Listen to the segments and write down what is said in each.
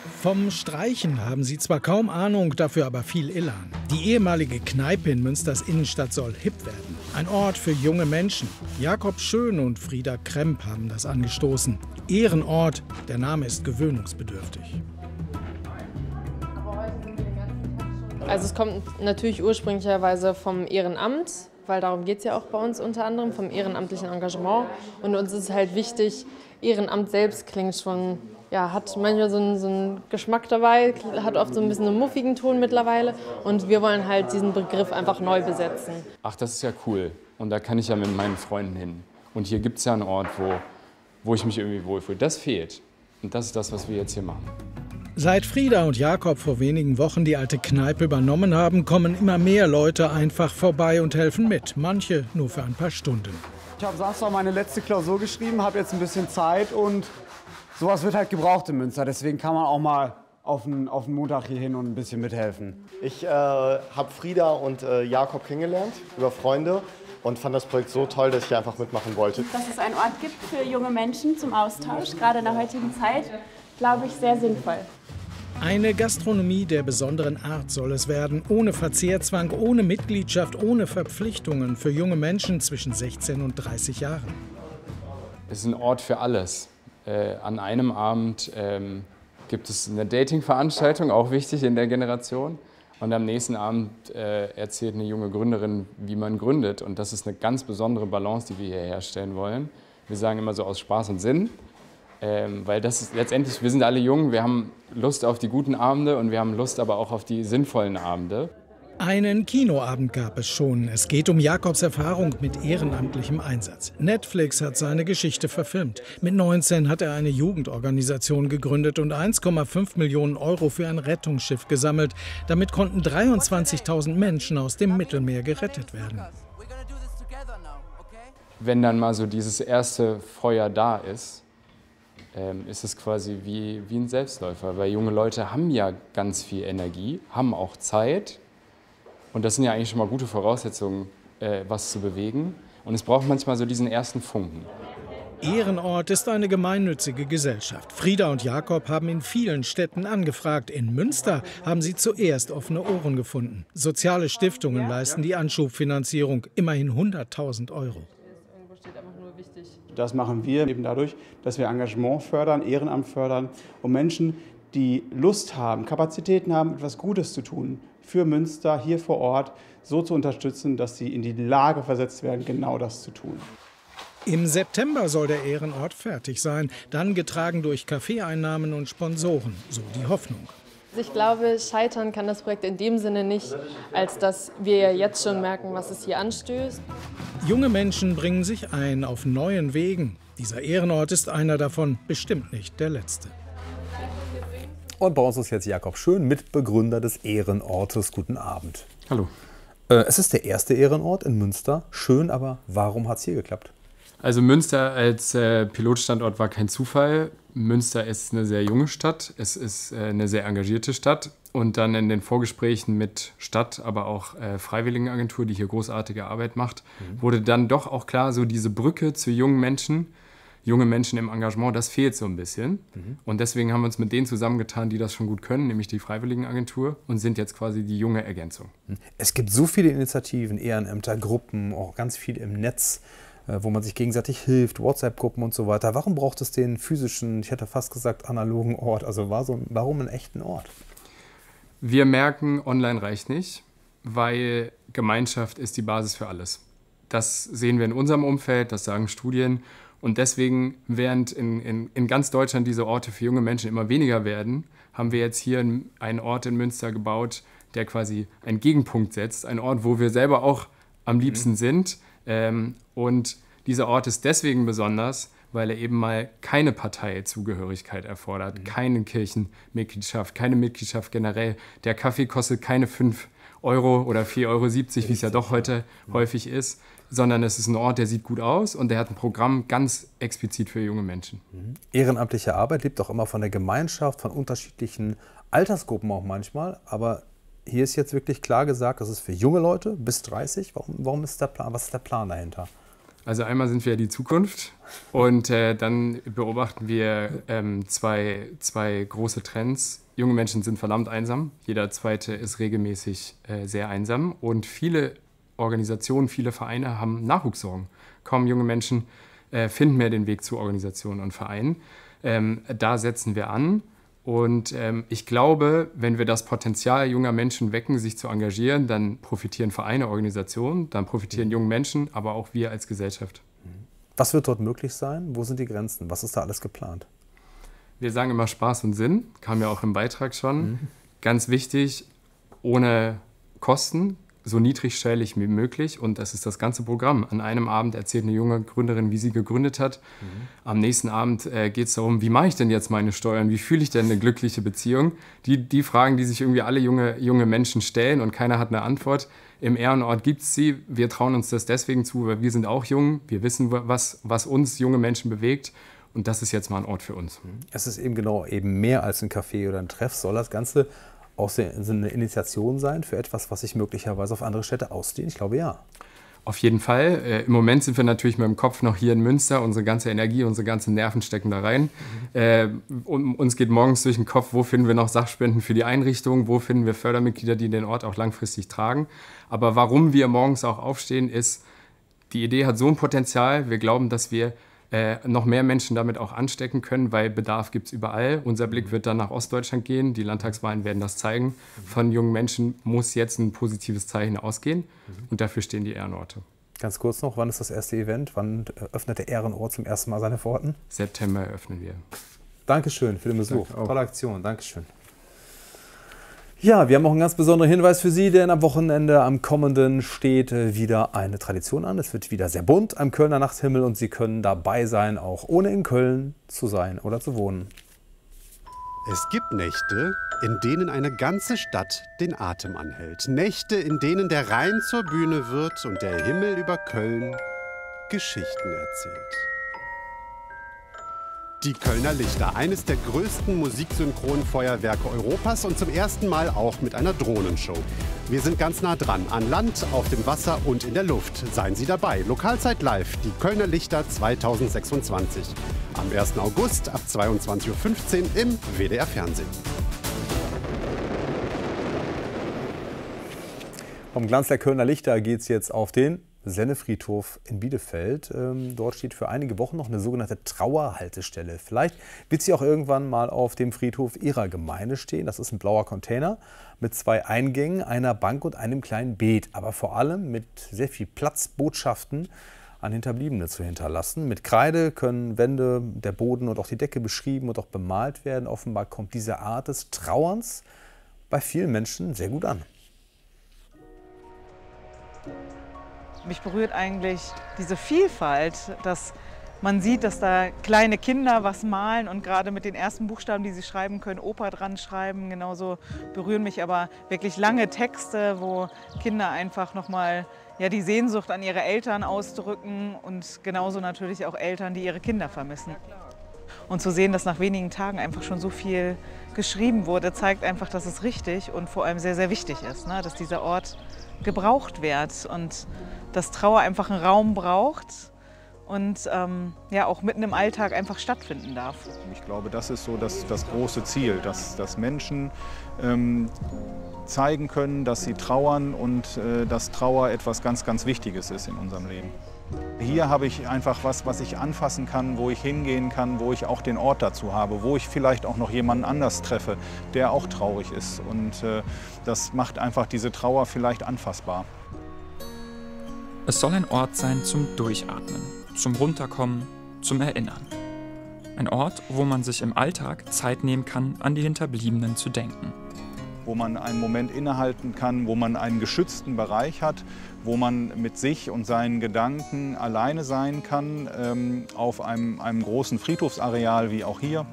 Vom Streichen haben sie zwar kaum Ahnung, dafür aber viel Elan. Die ehemalige Kneipe in Münsters Innenstadt soll hip werden. Ein Ort für junge Menschen. Jakob Schön und Frieda Kremp haben das angestoßen. Ehrenort, der Name ist gewöhnungsbedürftig. Also es kommt natürlich ursprünglicherweise vom Ehrenamt, weil darum geht es ja auch bei uns unter anderem, vom ehrenamtlichen Engagement. Und uns ist halt wichtig, Ehrenamt selbst klingt schon, ja, hat manchmal so einen Geschmack dabei, hat oft so ein bisschen einen muffigen Ton mittlerweile. Und wir wollen halt diesen Begriff einfach neu besetzen. Ach, das ist ja cool. Und da kann ich ja mit meinen Freunden hin. Und hier gibt es ja einen Ort, wo ich mich irgendwie wohlfühle. Das fehlt. Und das ist das, was wir jetzt hier machen. Seit Frieda und Jakob vor wenigen Wochen die alte Kneipe übernommen haben, kommen immer mehr Leute einfach vorbei und helfen mit. Manche nur für ein paar Stunden. Ich habe Samstag meine letzte Klausur geschrieben, habe jetzt ein bisschen Zeit und sowas wird halt gebraucht in Münster. Deswegen kann man auch mal auf den Montag hier hin und ein bisschen mithelfen. Ich habe Frieda und Jakob kennengelernt über Freunde und fand das Projekt so toll, dass ich hier einfach mitmachen wollte. Dass es einen Ort gibt für junge Menschen zum Austausch, gerade in der heutigen Zeit, glaube ich, sehr sinnvoll. Eine Gastronomie der besonderen Art soll es werden, ohne Verzehrzwang, ohne Mitgliedschaft, ohne Verpflichtungen für junge Menschen zwischen 16 und 30 Jahren. Es ist ein Ort für alles. An einem Abend gibt es eine Dating-Veranstaltung, auch wichtig in der Generation. Und am nächsten Abend erzählt eine junge Gründerin, wie man gründet. Und das ist eine ganz besondere Balance, die wir hier herstellen wollen. Wir sagen immer so aus Spaß und Sinn. Weil das ist letztendlich, wir sind alle jung, wir haben Lust auf die guten Abende und wir haben Lust aber auch auf die sinnvollen Abende. Einen Kinoabend gab es schon. Es geht um Jakobs Erfahrung mit ehrenamtlichem Einsatz. Netflix hat seine Geschichte verfilmt. Mit 19 hat er eine Jugendorganisation gegründet und 1,5 Millionen Euro für ein Rettungsschiff gesammelt. Damit konnten 23.000 Menschen aus dem Mittelmeer gerettet werden. Wenn dann mal so dieses erste Feuer da ist es quasi wie ein Selbstläufer. Weil junge Leute haben ja ganz viel Energie, haben auch Zeit. Und das sind ja eigentlich schon mal gute Voraussetzungen, was zu bewegen. Und es braucht manchmal so diesen ersten Funken. Ehrenort ist eine gemeinnützige Gesellschaft. Frieda und Jakob haben in vielen Städten angefragt. In Münster haben sie zuerst offene Ohren gefunden. Soziale Stiftungen leisten die Anschubfinanzierung, immerhin 100.000 Euro. Das machen wir eben dadurch, dass wir Engagement fördern, Ehrenamt fördern, um Menschen, die Lust haben, Kapazitäten haben, etwas Gutes zu tun, für Münster hier vor Ort so zu unterstützen, dass sie in die Lage versetzt werden, genau das zu tun. Im September soll der Ehrenort fertig sein, dann getragen durch Kaffeeeinnahmen und Sponsoren, so die Hoffnung. Ich glaube, scheitern kann das Projekt in dem Sinne nicht, als dass wir ja jetzt schon merken, was es hier anstößt. Junge Menschen bringen sich ein auf neuen Wegen. Dieser Ehrenort ist einer davon, bestimmt nicht der letzte. Und bei uns ist jetzt Jakob Schön, Mitbegründer des Ehrenortes. Guten Abend. Hallo. Es ist der erste Ehrenort in Münster. Schön, aber warum hat es hier geklappt? Also Münster als Pilotstandort war kein Zufall. Münster ist eine sehr junge Stadt, es ist eine sehr engagierte Stadt. Und dann in den Vorgesprächen mit Stadt, aber auch Freiwilligenagentur, die hier großartige Arbeit macht, wurde dann doch auch klar, so diese Brücke zu jungen Menschen im Engagement, das fehlt so ein bisschen. Und deswegen haben wir uns mit denen zusammengetan, die das schon gut können, nämlich die Freiwilligenagentur, und sind jetzt quasi die junge Ergänzung. Es gibt so viele Initiativen, Ehrenämter, Gruppen, auch ganz viel im Netz, wo man sich gegenseitig hilft, WhatsApp-Gruppen und so weiter. Warum braucht es den physischen, ich hätte fast gesagt analogen Ort? Also warum einen echten Ort? Wir merken, online reicht nicht, weil Gemeinschaft ist die Basis für alles. Das sehen wir in unserem Umfeld, das sagen Studien. Und deswegen, während in ganz Deutschland diese Orte für junge Menschen immer weniger werden, haben wir jetzt hier einen Ort in Münster gebaut, der quasi einen Gegenpunkt setzt. Ein Ort, wo wir selber auch am liebsten sind. Und dieser Ort ist deswegen besonders, weil er eben mal keine Parteizugehörigkeit erfordert, keine Kirchenmitgliedschaft, keine Mitgliedschaft generell. Der Kaffee kostet keine 5 Euro oder 4,70 Euro, wie es ja doch heute häufig ist, sondern es ist ein Ort, der sieht gut aus und der hat ein Programm ganz explizit für junge Menschen. Ehrenamtliche Arbeit lebt auch immer von der Gemeinschaft, von unterschiedlichen Altersgruppen auch manchmal, aber hier ist jetzt wirklich klar gesagt, das ist für junge Leute bis 30. Warum ist der Plan? Was ist der Plan dahinter? Also einmal sind wir die Zukunft und dann beobachten wir zwei große Trends. Junge Menschen sind verdammt einsam. Jeder Zweite ist regelmäßig sehr einsam. Und viele Organisationen, viele Vereine haben Nachwuchssorgen. Kaum junge Menschen finden mehr den Weg zu Organisationen und Vereinen. Da setzen wir an. Und ich glaube, wenn wir das Potenzial junger Menschen wecken, sich zu engagieren, dann profitieren Vereine, Organisationen, dann profitieren junge Menschen, aber auch wir als Gesellschaft. Was wird dort möglich sein? Wo sind die Grenzen? Was ist da alles geplant? Wir sagen immer Spaß und Sinn, kam ja auch im Beitrag schon. Ganz wichtig, ohne Kosten, so niedrigschwellig wie möglich. Und das ist das ganze Programm. An einem Abend erzählt eine junge Gründerin, wie sie gegründet hat. Am nächsten Abend geht es darum, wie mache ich denn jetzt meine Steuern? Wie fühle ich denn eine glückliche Beziehung? Die Fragen, die sich irgendwie alle junge Menschen stellen und keiner hat eine Antwort. Im Ehrenort gibt es sie. Wir trauen uns das deswegen zu, weil wir sind auch jung. Wir wissen, was uns junge Menschen bewegt. Und das ist jetzt mal ein Ort für uns. Es ist eben genau mehr als ein Café oder ein Treff. Soll das Ganze auch eine Initiation sein für etwas, was sich möglicherweise auf andere Städte ausdehnt? Ich glaube, ja. Auf jeden Fall. Im Moment sind wir natürlich mit dem Kopf noch hier in Münster. Unsere ganze Energie, unsere ganzen Nerven stecken da rein. Uns geht morgens durch den Kopf, wo finden wir noch Sachspenden für die Einrichtung, wo finden wir Fördermitglieder, die den Ort auch langfristig tragen. Aber warum wir morgens auch aufstehen, ist, die Idee hat so ein Potenzial. Wir glauben, dass wir noch mehr Menschen damit auch anstecken können, weil Bedarf gibt es überall. Unser Blick wird dann nach Ostdeutschland gehen. Die Landtagswahlen werden das zeigen. Von jungen Menschen muss jetzt ein positives Zeichen ausgehen. Und dafür stehen die Ehrenorte. Ganz kurz noch, wann ist das erste Event? Wann öffnet der Ehrenort zum ersten Mal seine Pforten? September eröffnen wir. Dankeschön für den Besuch. Tolle Aktion. Dankeschön. Ja, wir haben auch einen ganz besonderen Hinweis für Sie, denn am Wochenende, am kommenden, steht wieder eine Tradition an. Es wird wieder sehr bunt am Kölner Nachthimmel und Sie können dabei sein, auch ohne in Köln zu sein oder zu wohnen. Es gibt Nächte, in denen eine ganze Stadt den Atem anhält. Nächte, in denen der Rhein zur Bühne wird und der Himmel über Köln Geschichten erzählt. Die Kölner Lichter, eines der größten Musiksynchronfeuerwerke Europas und zum ersten Mal auch mit einer Drohnenshow. Wir sind ganz nah dran, an Land, auf dem Wasser und in der Luft. Seien Sie dabei. Lokalzeit live, die Kölner Lichter 2026. Am 1. August ab 22:15 Uhr im WDR Fernsehen. Vom Glanz der Kölner Lichter geht es jetzt auf den Sennefriedhof in Bielefeld. Dort steht für einige Wochen noch eine sogenannte Trauerhaltestelle. Vielleicht wird sie auch irgendwann mal auf dem Friedhof Ihrer Gemeinde stehen. Das ist ein blauer Container mit 2 Eingängen, einer Bank und einem kleinen Beet. Aber vor allem mit sehr viel Platz, Botschaften an Hinterbliebene zu hinterlassen. Mit Kreide können Wände, der Boden und auch die Decke beschrieben und auch bemalt werden. Offenbar kommt diese Art des Trauerns bei vielen Menschen sehr gut an. Mich berührt eigentlich diese Vielfalt, dass man sieht, dass da kleine Kinder was malen und gerade mit den ersten Buchstaben, die sie schreiben können, Opa dran schreiben. Genauso berühren mich aber wirklich lange Texte, wo Kinder einfach nochmal die Sehnsucht an ihre Eltern ausdrücken und genauso natürlich auch Eltern, die ihre Kinder vermissen. Und zu sehen, dass nach wenigen Tagen einfach schon so viel geschrieben wurde, zeigt einfach, dass es richtig und vor allem sehr, sehr wichtig ist, ne? Dass dieser Ort gebraucht wird und dass Trauer einfach einen Raum braucht und auch mitten im Alltag einfach stattfinden darf. Ich glaube, das ist so das große Ziel, dass Menschen zeigen können, dass sie trauern und dass Trauer etwas ganz, ganz Wichtiges ist in unserem Leben. Hier habe ich einfach was ich anfassen kann, wo ich hingehen kann, wo ich auch den Ort dazu habe, wo ich vielleicht auch noch jemanden anders treffe, der auch traurig ist. Und das macht einfach diese Trauer vielleicht anfassbar. Es soll ein Ort sein zum Durchatmen, zum Runterkommen, zum Erinnern. Ein Ort, wo man sich im Alltag Zeit nehmen kann, an die Hinterbliebenen zu denken. Wo man einen Moment innehalten kann, wo man einen geschützten Bereich hat, wo man mit sich und seinen Gedanken alleine sein kann, auf einem großen Friedhofsareal wie auch hier.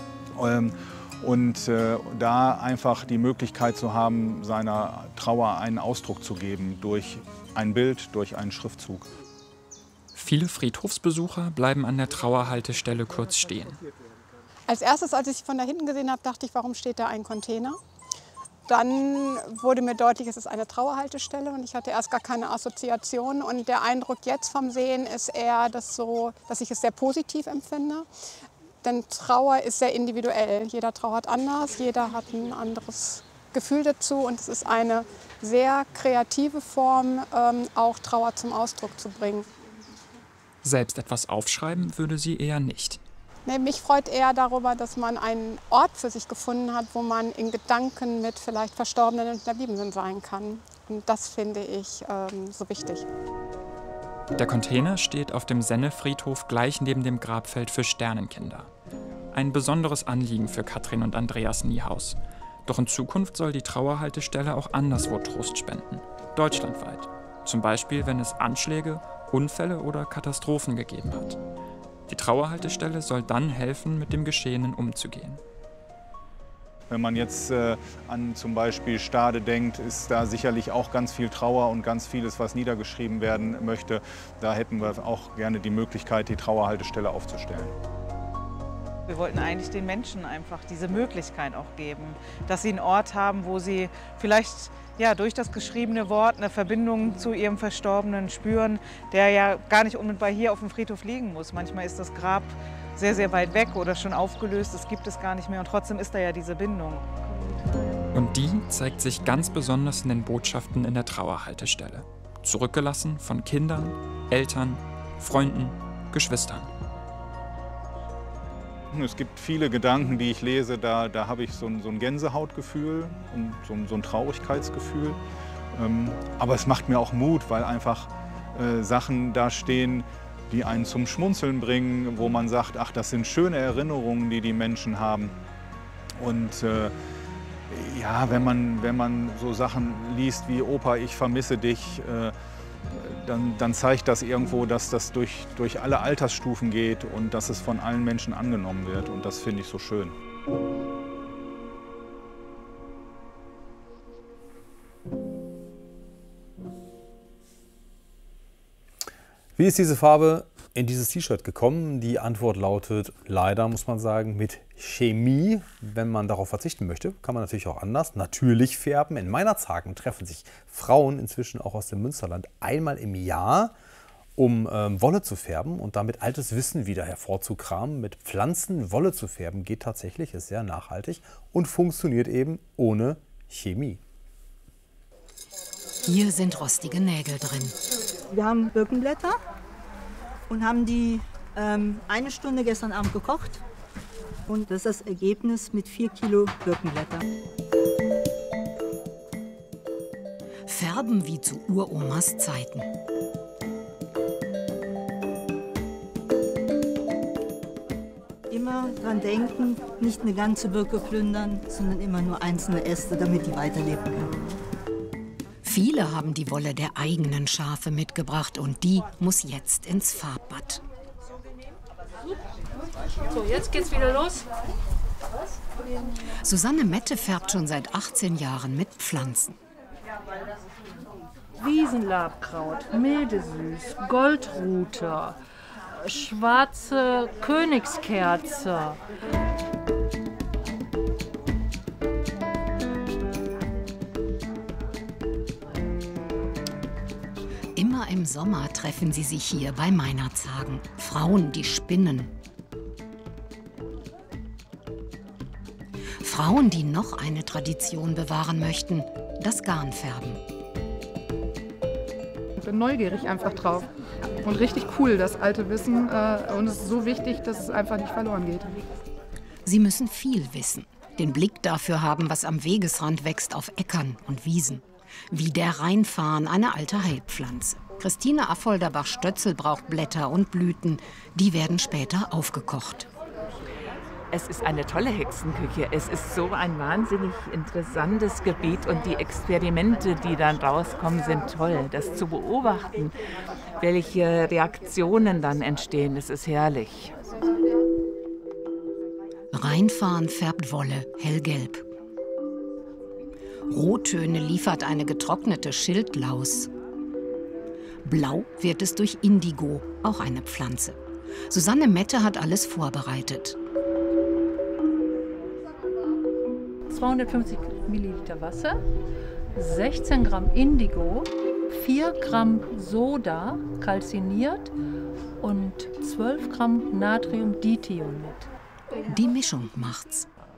Und da einfach die Möglichkeit zu haben, seiner Trauer einen Ausdruck zu geben, durch ein Bild, durch einen Schriftzug. Viele Friedhofsbesucher bleiben an der Trauerhaltestelle kurz stehen. Als erstes, als ich von da hinten gesehen habe, dachte ich, warum steht da ein Container? dann wurde mir deutlich, es ist eine Trauerhaltestelle und ich hatte erst gar keine Assoziation. Und der Eindruck jetzt vom Sehen ist eher, dass ich es sehr positiv empfinde. Denn Trauer ist sehr individuell. Jeder trauert anders, jeder hat ein anderes Gefühl dazu. Und es ist eine sehr kreative Form, auch Trauer zum Ausdruck zu bringen. Selbst etwas aufschreiben würde sie eher nicht. Nee, mich freut eher darüber, dass man einen Ort für sich gefunden hat, wo man in Gedanken mit vielleicht Verstorbenen und Hinterbliebenen sein kann. Und das finde ich so wichtig. Der Container steht auf dem Senne-Friedhof gleich neben dem Grabfeld für Sternenkinder. Ein besonderes Anliegen für Katrin und Andreas Niehaus. Doch in Zukunft soll die Trauerhaltestelle auch anderswo Trost spenden. Deutschlandweit. Zum Beispiel, wenn es Anschläge, Unfälle oder Katastrophen gegeben hat. Die Trauerhaltestelle soll dann helfen, mit dem Geschehenen umzugehen. Wenn man jetzt an zum Beispiel Stade denkt, ist da sicherlich auch ganz viel Trauer und ganz vieles, was niedergeschrieben werden möchte. Da hätten wir auch gerne die Möglichkeit, die Trauerhaltestelle aufzustellen. Wir wollten eigentlich den Menschen einfach diese Möglichkeit auch geben, dass sie einen Ort haben, wo sie vielleicht durch das geschriebene Wort eine Verbindung zu ihrem Verstorbenen spüren, der ja gar nicht unmittelbar hier auf dem Friedhof liegen muss. Manchmal ist das Grab sehr, sehr weit weg oder schon aufgelöst, das gibt es gar nicht mehr und trotzdem ist da ja diese Bindung. Und die zeigt sich ganz besonders in den Botschaften in der Trauerhaltestelle. Zurückgelassen von Kindern, Eltern, Freunden, Geschwistern. Es gibt viele Gedanken, die ich lese, da habe ich so ein Gänsehautgefühl und so ein Traurigkeitsgefühl. Aber es macht mir auch Mut, weil einfach Sachen da stehen, die einen zum Schmunzeln bringen, wo man sagt, ach, das sind schöne Erinnerungen, die die Menschen haben. Und ja, wenn man so Sachen liest wie Opa, ich vermisse dich, dann zeigt das irgendwo, dass das durch alle Altersstufen geht und dass es von allen Menschen angenommen wird. Und das finde ich so schön. Wie ist diese Farbe in dieses T-Shirt gekommen? Die Antwort lautet leider, muss man sagen, mit Chemie. Wenn man darauf verzichten möchte, kann man natürlich auch anders natürlich färben. In Meinerzhagen treffen sich Frauen inzwischen auch aus dem Münsterland einmal im Jahr, um Wolle zu färben und damit altes Wissen wieder hervorzukramen. Mit Pflanzen Wolle zu färben geht tatsächlich, ist sehr nachhaltig und funktioniert eben ohne Chemie. Hier sind rostige Nägel drin. Wir haben Birkenblätter und haben die eine Stunde gestern Abend gekocht. Und das ist das Ergebnis mit 4 Kilo Birkenblätter. Färben wie zu Uromas Zeiten. Immer dran denken, nicht eine ganze Birke plündern, sondern immer nur einzelne Äste, damit die weiterleben können. Viele haben die Wolle der eigenen Schafe mitgebracht und die muss jetzt ins Farbbad. So, jetzt geht's wieder los. Susanne Mette färbt schon seit 18 Jahren mit Pflanzen. Wiesenlabkraut, Mildesüß, Goldrute, schwarze Königskerze. Immer im Sommer treffen sie sich hier bei Meinerzhagen. Frauen, die spinnen. Frauen, die noch eine Tradition bewahren möchten, das Garnfärben. Ich bin neugierig einfach drauf und richtig cool, das alte Wissen. Und es ist so wichtig, dass es einfach nicht verloren geht. Sie müssen viel wissen, den Blick dafür haben, was am Wegesrand wächst auf Äckern und Wiesen. Wie der Rheinfarn, eine alte Heilpflanze. Christine Affolterbach-Stötzel braucht Blätter und Blüten. Die werden später aufgekocht. Es ist eine tolle Hexenküche. Es ist so ein wahnsinnig interessantes Gebiet und die Experimente, die dann rauskommen, sind toll. Das zu beobachten, welche Reaktionen dann entstehen, das ist herrlich. Rheinfarn färbt Wolle hellgelb. Rottöne liefert eine getrocknete Schildlaus. Blau wird es durch Indigo, auch eine Pflanze. Susanne Mette hat alles vorbereitet. Es 250 Milliliter Wasser, 16 Gramm Indigo, 4 Gramm Soda, kalziniert und 12 Gramm Natriumdithionat. Die Mischung macht's.